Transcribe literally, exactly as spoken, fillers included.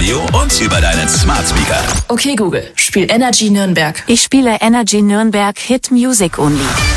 Radio und über deinen Smart Speaker. Okay Google, spiel Energy Nürnberg. Ich spiele Energy Nürnberg Hit Music Only.